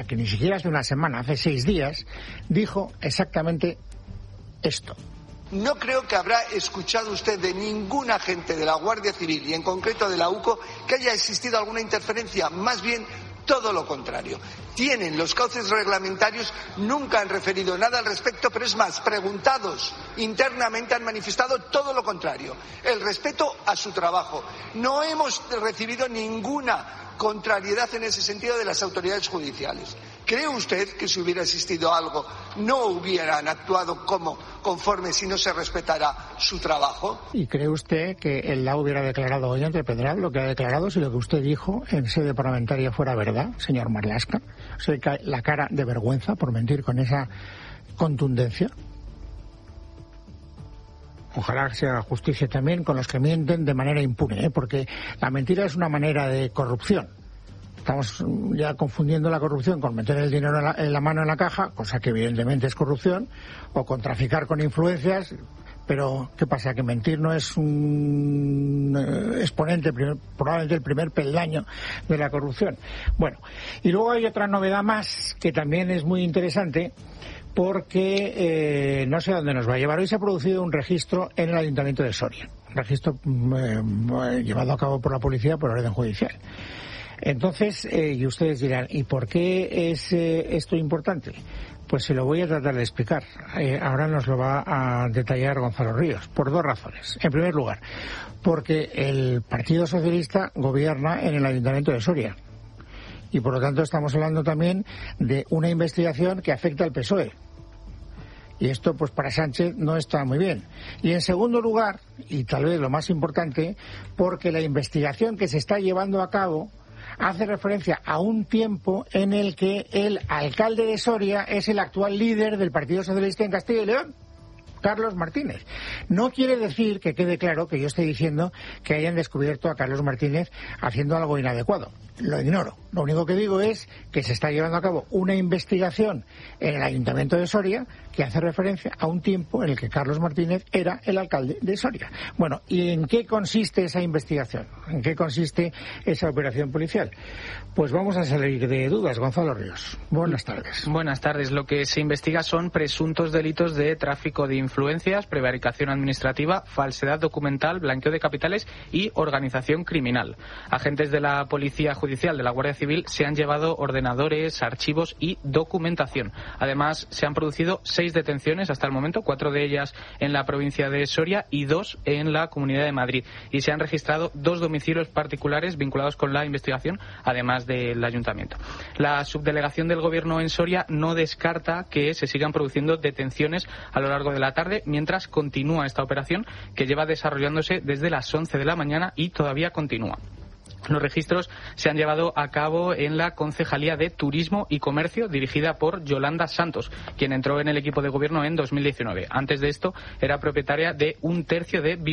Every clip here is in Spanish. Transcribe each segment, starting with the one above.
que ni siquiera hace una semana, hace 6 días, dijo exactamente esto. No creo que habrá escuchado usted de ningún agente de la Guardia Civil y en concreto de la UCO que haya existido alguna interferencia, más bien todo lo contrario. Tienen los cauces reglamentarios, nunca han referido nada al respecto, pero es más, preguntados internamente han manifestado todo lo contrario, el respeto a su trabajo. No hemos recibido ninguna contrariedad en ese sentido de las autoridades judiciales. ¿Cree usted que si hubiera existido algo no hubieran actuado conforme si no se respetara su trabajo? ¿Y cree usted que el LAU hubiera declarado hoy ante Pedral lo que ha declarado si lo que usted dijo en sede parlamentaria fuera verdad, señor Marlaska? ¿Se cae la cara de vergüenza por mentir con esa contundencia? Ojalá se haga justicia también con los que mienten de manera impune, porque la mentira es una manera de corrupción. Estamos ya confundiendo la corrupción con meter el dinero en la mano en la caja, cosa que evidentemente es corrupción, o con traficar con influencias. Pero, ¿qué pasa? ¿Que mentir no es un exponente, probablemente el primer peldaño de la corrupción? Bueno, y luego hay otra novedad más que también es muy interesante, porque no sé a dónde nos va a llevar. Hoy se ha producido un registro en el Ayuntamiento de Soria, un registro llevado a cabo por la policía por orden judicial. Entonces, y ustedes dirán, ¿y por qué es esto importante? Pues se lo voy a tratar de explicar. Ahora nos lo va a detallar Gonzalo Ríos, por 2 razones. En primer lugar, porque el Partido Socialista gobierna en el Ayuntamiento de Soria. Y por lo tanto estamos hablando también de una investigación que afecta al PSOE. Y esto, pues para Sánchez no está muy bien. Y en segundo lugar, y tal vez lo más importante, porque la investigación que se está llevando a cabo hace referencia a un tiempo en el que el alcalde de Soria es el actual líder del Partido Socialista en Castilla y León, Carlos Martínez. No quiere decir, que quede claro, que yo estoy diciendo que hayan descubierto a Carlos Martínez haciendo algo inadecuado. Lo ignoro. Lo único que digo es que se está llevando a cabo una investigación en el Ayuntamiento de Soria que hace referencia a un tiempo en el que Carlos Martínez era el alcalde de Soria. Bueno, ¿y en qué consiste esa investigación? ¿En qué consiste esa operación policial? Pues vamos a salir de dudas. Gonzalo Ríos, buenas tardes. Buenas tardes. Lo que se investiga son presuntos delitos de tráfico de influencias, prevaricación administrativa, falsedad documental, blanqueo de capitales y organización criminal. Agentes de la Policía Judicial de la Guardia Civil se han llevado ordenadores, archivos y documentación. Además, se han producido 6 detenciones hasta el momento, 4 de ellas en la provincia de Soria y 2 en la Comunidad de Madrid. Y se han registrado 2 domicilios particulares vinculados con la investigación, además del Ayuntamiento. La subdelegación del Gobierno en Soria no descarta que se sigan produciendo detenciones a lo largo de la tarde, mientras continúa esta operación que lleva desarrollándose desde las 11 de la mañana y todavía continúa. Los registros se han llevado a cabo en la Concejalía de Turismo y Comercio, dirigida por Yolanda Santos, quien entró en el equipo de gobierno en 2019. Antes de esto, era propietaria de 1/3 de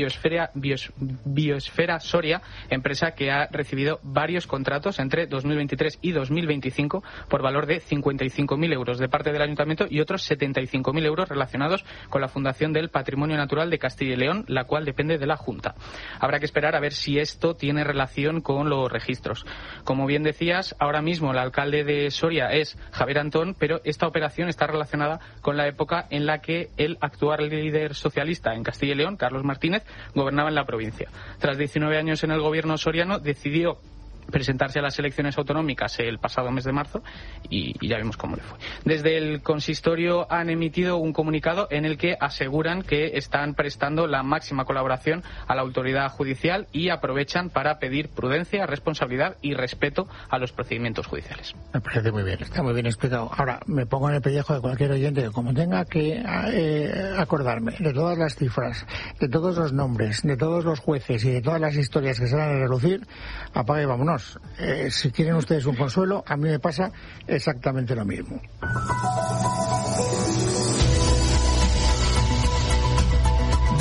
Biosfera Soria, empresa que ha recibido varios contratos entre 2023 y 2025 por valor de 55.000 euros de parte del Ayuntamiento y otros 75.000 euros relacionados con la Fundación del Patrimonio Natural de Castilla y León, la cual depende de la Junta. Habrá que esperar a ver si esto tiene relación con los registros. Como bien decías, ahora mismo el alcalde de Soria es Javier Antón, pero esta operación está relacionada con la época en la que el actual líder socialista en Castilla y León, Carlos Martínez, gobernaba en la provincia. Tras 19 años en el gobierno soriano, decidió presentarse a las elecciones autonómicas el pasado mes de marzo y ya vimos cómo le fue. Desde el consistorio han emitido un comunicado en el que aseguran que están prestando la máxima colaboración a la autoridad judicial y aprovechan para pedir prudencia, responsabilidad y respeto a los procedimientos judiciales. Me parece muy bien, está muy bien explicado. Ahora, me pongo en el pellejo de cualquier oyente que como tenga que acordarme de todas las cifras, de todos los nombres, de todos los jueces y de todas las historias que se van a relucir, apaga y vámonos. Si quieren ustedes un consuelo, a mí me pasa exactamente lo mismo. Bueno,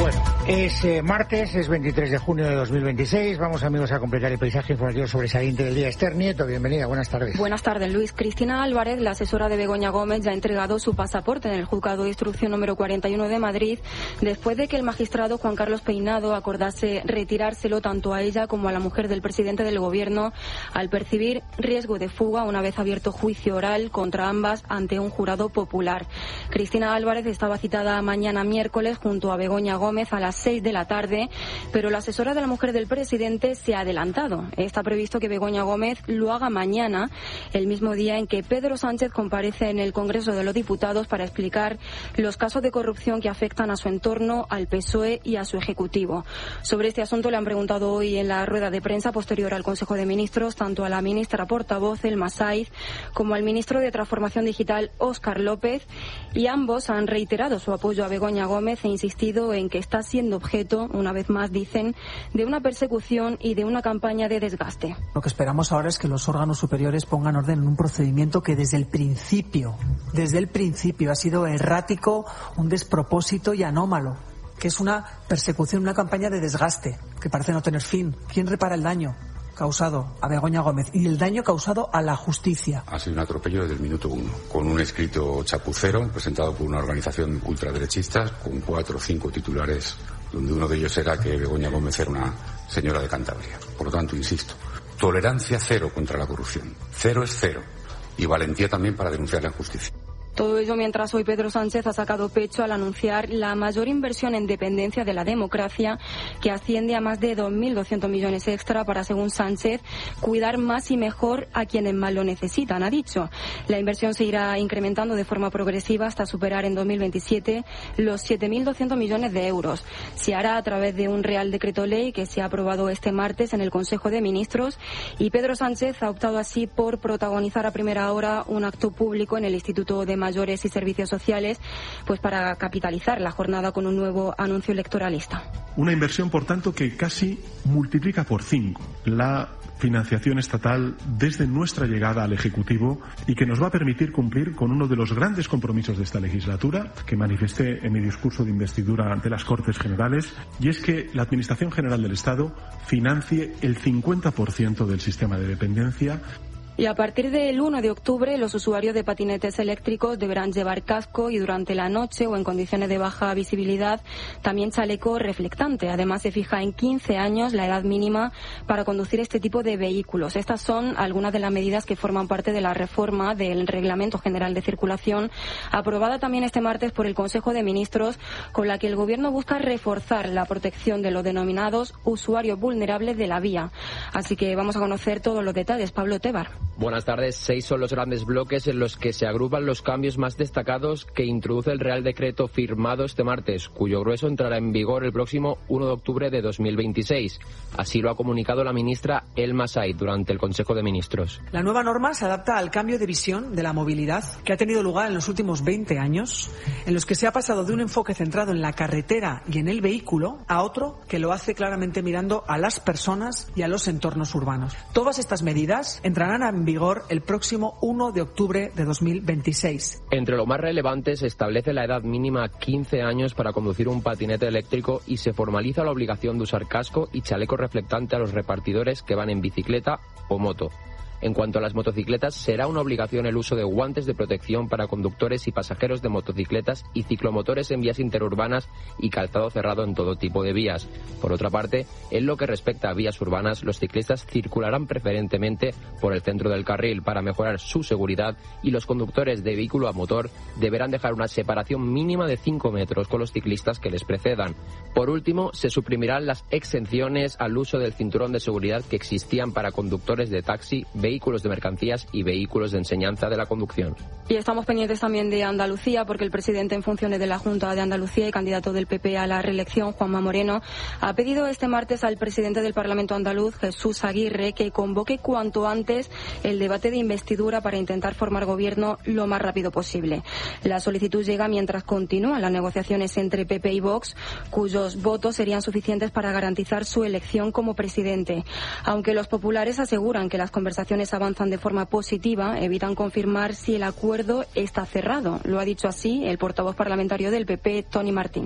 Es martes, es 23 de junio de 2026. Vamos, amigos, a completar el paisaje informativo sobresaliente del día. Esther Nieto, bienvenida, buenas tardes. Buenas tardes, Luis. Cristina Álvarez, la asesora de Begoña Gómez, ya ha entregado su pasaporte en el Juzgado de Instrucción número 41 de Madrid, después de que el magistrado Juan Carlos Peinado acordase retirárselo tanto a ella como a la mujer del presidente del Gobierno, al percibir riesgo de fuga una vez abierto juicio oral contra ambas ante un jurado popular. Cristina Álvarez estaba citada mañana miércoles junto a Begoña Gómez a las 6 de la tarde, pero la asesora de la mujer del presidente se ha adelantado. Está previsto que Begoña Gómez lo haga mañana, el mismo día en que Pedro Sánchez comparece en el Congreso de los Diputados para explicar los casos de corrupción que afectan a su entorno, al PSOE y a su Ejecutivo. Sobre este asunto le han preguntado hoy en la rueda de prensa posterior al Consejo de Ministros tanto a la ministra portavoz, Elma Saiz, como al ministro de Transformación Digital, Óscar López, y ambos han reiterado su apoyo a Begoña Gómez e insistido en que está siendo objeto, una vez más dicen, de una persecución y de una campaña de desgaste. Lo que esperamos ahora es que los órganos superiores pongan orden en un procedimiento que desde el principio ha sido errático, un despropósito y anómalo, que es una persecución, una campaña de desgaste que parece no tener fin. ¿Quién repara el daño causado a Begoña Gómez y el daño causado a la justicia? Ha sido un atropello desde el minuto 1, con un escrito chapucero presentado por una organización ultraderechistas con 4 o 5 titulares, donde uno de ellos era que Begoña Gómez era una señora de Cantabria. Por lo tanto, insisto, tolerancia cero contra la corrupción. Cero es cero. Y valentía también para denunciar la injusticia. Todo ello mientras hoy Pedro Sánchez ha sacado pecho al anunciar la mayor inversión en dependencia de la democracia, que asciende a más de 2.200 millones extra para, según Sánchez, cuidar más y mejor a quienes más lo necesitan, ha dicho. La inversión se irá incrementando de forma progresiva hasta superar en 2027 los 7.200 millones de euros. Se hará a través de un Real Decreto Ley que se ha aprobado este martes en el Consejo de Ministros, y Pedro Sánchez ha optado así por protagonizar a primera hora un acto público en el Instituto de Mayores y Servicios Sociales, pues para capitalizar la jornada con un nuevo anuncio electoralista. Una inversión, por tanto, que casi multiplica por 5 la financiación estatal desde nuestra llegada al Ejecutivo y que nos va a permitir cumplir con uno de los grandes compromisos de esta legislatura que manifesté en mi discurso de investidura ante las Cortes Generales, y es que la Administración General del Estado financie el 50% del sistema de dependencia. Y a partir del 1 de octubre, los usuarios de patinetes eléctricos deberán llevar casco y durante la noche o en condiciones de baja visibilidad también chaleco reflectante. Además, se fija en 15 años la edad mínima para conducir este tipo de vehículos. Estas son algunas de las medidas que forman parte de la reforma del Reglamento General de Circulación, aprobada también este martes por el Consejo de Ministros, con la que el Gobierno busca reforzar la protección de los denominados usuarios vulnerables de la vía. Así que vamos a conocer todos los detalles. Pablo Tebar. Buenas tardes. 6 son los grandes bloques en los que se agrupan los cambios más destacados que introduce el Real Decreto firmado este martes, cuyo grueso entrará en vigor el próximo 1 de octubre de 2026. Así lo ha comunicado la ministra Elma Saiz durante el Consejo de Ministros. La nueva norma se adapta al cambio de visión de la movilidad que ha tenido lugar en los últimos 20 años, en los que se ha pasado de un enfoque centrado en la carretera y en el vehículo a otro que lo hace claramente mirando a las personas y a los entornos urbanos. Todas estas medidas entrarán en vigor el próximo 1 de octubre de 2026. Entre lo más relevante se establece la edad mínima a 15 años para conducir un patinete eléctrico y se formaliza la obligación de usar casco y chaleco reflectante a los repartidores que van en bicicleta o moto. En cuanto a las motocicletas, será una obligación el uso de guantes de protección para conductores y pasajeros de motocicletas y ciclomotores en vías interurbanas y calzado cerrado en todo tipo de vías. Por otra parte, en lo que respecta a vías urbanas, los ciclistas circularán preferentemente por el centro del carril para mejorar su seguridad y los conductores de vehículo a motor deberán dejar una separación mínima de 5 metros con los ciclistas que les precedan. Por último, se suprimirán las exenciones al uso del cinturón de seguridad que existían para conductores de taxi, vehículos de mercancías y vehículos de enseñanza de la conducción. Y estamos pendientes también de Andalucía, porque el presidente en funciones de la Junta de Andalucía y candidato del PP a la reelección, Juanma Moreno, ha pedido este martes al presidente del Parlamento andaluz, Jesús Aguirre, que convoque cuanto antes el debate de investidura para intentar formar gobierno lo más rápido posible. La solicitud llega mientras continúan las negociaciones entre PP y Vox, cuyos votos serían suficientes para garantizar su elección como presidente. Aunque los populares aseguran que las conversaciones avanzan de forma positiva, evitan confirmar si el acuerdo está cerrado. Lo ha dicho así el portavoz parlamentario del PP, Tony Martín.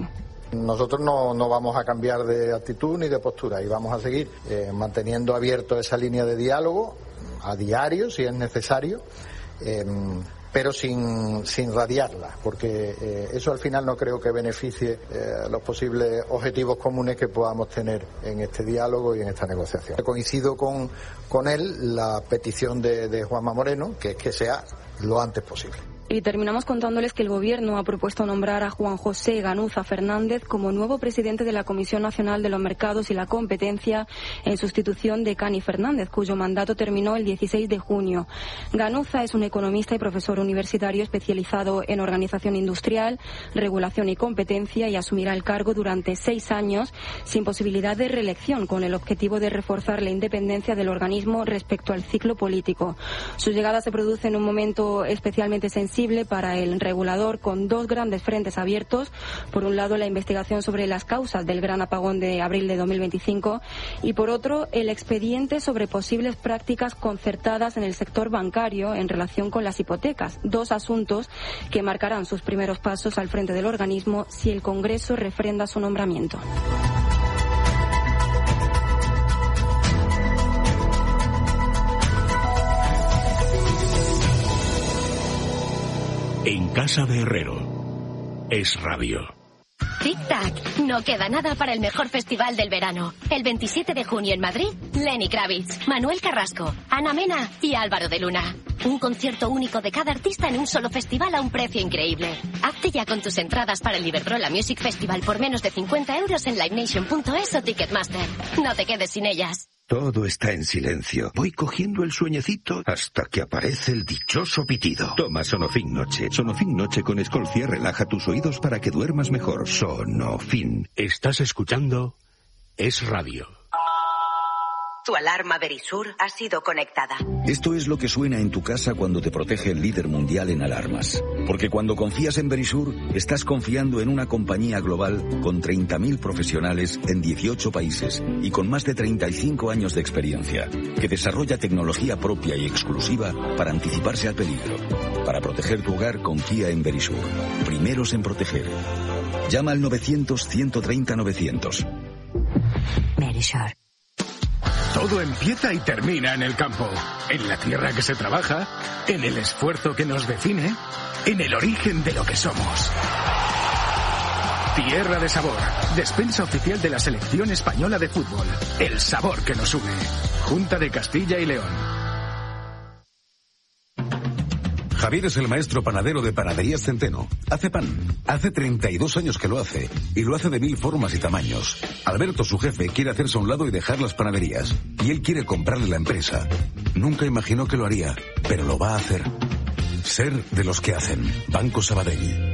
Nosotros no vamos a cambiar de actitud ni de postura y vamos a seguir manteniendo abierto esa línea de diálogo a diario, si es necesario, pero sin radiarla, porque eso al final no creo que beneficie los posibles objetivos comunes que podamos tener en este diálogo y en esta negociación. Coincido con él la petición de Juanma Moreno, que es que sea lo antes posible. Y terminamos contándoles que el Gobierno ha propuesto nombrar a Juan José Ganuza Fernández como nuevo presidente de la Comisión Nacional de los Mercados y la Competencia en sustitución de Cani Fernández, cuyo mandato terminó el 16 de junio. Ganuza es un economista y profesor universitario especializado en organización industrial, regulación y competencia y asumirá el cargo durante 6 años sin posibilidad de reelección, con el objetivo de reforzar la independencia del organismo respecto al ciclo político. Su llegada se produce en un momento especialmente sensible para el regulador, con 2 grandes frentes abiertos. Por un lado, la investigación sobre las causas del gran apagón de abril de 2025 y por otro, el expediente sobre posibles prácticas concertadas en el sector bancario en relación con las hipotecas. 2 asuntos que marcarán sus primeros pasos al frente del organismo si el Congreso refrenda su nombramiento. En casa de Herrero, Es Radio. Tic-tac, no queda nada para el mejor festival del verano. El 27 de junio en Madrid, Lenny Kravitz, Manuel Carrasco, Ana Mena y Álvaro de Luna. Un concierto único de cada artista en un solo festival a un precio increíble. Hazte ya con tus entradas para el Iberdrola Music Festival por menos de 50 euros en livenation.es o Ticketmaster. No te quedes sin ellas. Todo está en silencio. Voy cogiendo el sueñecito hasta que aparece el dichoso pitido. Toma Sonofin Noche. Sonofin Noche con Escolcia relaja tus oídos para que duermas mejor. Sonofin. Estás escuchando Es Radio. Tu alarma Verisur ha sido conectada. Esto es lo que suena en tu casa cuando te protege el líder mundial en alarmas. Porque cuando confías en Verisur, estás confiando en una compañía global con 30.000 profesionales en 18 países y con más de 35 años de experiencia, que desarrolla tecnología propia y exclusiva para anticiparse al peligro. Para proteger tu hogar, confía en Verisur. Primeros en proteger. Llama al 900-130-900. Verisur. Todo empieza y termina en el campo, en la tierra que se trabaja, en el esfuerzo que nos define, en el origen de lo que somos. Tierra de Sabor, despensa oficial de la selección española de fútbol. El sabor que nos une. Junta de Castilla y León. Javier es el maestro panadero de Panaderías Centeno. Hace pan. Hace 32 años que lo hace. Y lo hace de 1000 formas y tamaños. Alberto, su jefe, quiere hacerse a un lado y dejar las panaderías. Y él quiere comprarle la empresa. Nunca imaginó que lo haría, pero lo va a hacer. Ser de los que hacen. Banco Sabadell.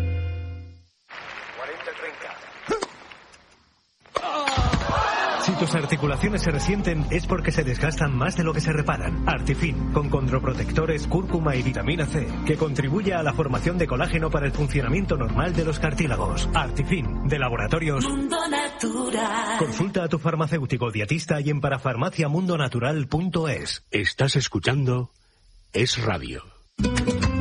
Si tus articulaciones se resienten es porque se desgastan más de lo que se reparan. Artifin, con condroprotectores, cúrcuma y vitamina C, que contribuye a la formación de colágeno para el funcionamiento normal de los cartílagos. Artifin, de Laboratorios Mundo Natural. Consulta a tu farmacéutico dietista y en parafarmaciamundonatural.es. Estás escuchando Es Radio.